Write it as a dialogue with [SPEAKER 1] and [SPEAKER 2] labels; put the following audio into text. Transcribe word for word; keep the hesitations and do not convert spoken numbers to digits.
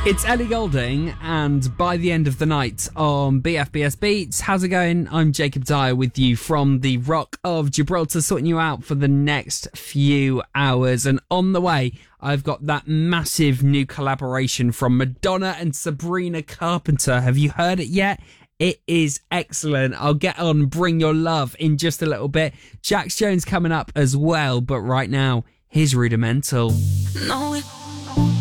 [SPEAKER 1] It's Ellie Goulding, and By the End of the Night on B F B S Beats. How's it going? I'm Jacob Dyer with you from the Rock of Gibraltar, sorting you out for the next few hours. And on the way, I've got that massive new collaboration from Madonna and Sabrina Carpenter. Have you heard it yet? It is excellent. I'll get on Bring Your Love in just a little bit. Jax Jones coming up as well, but right now, here's Rudimental.
[SPEAKER 2] No,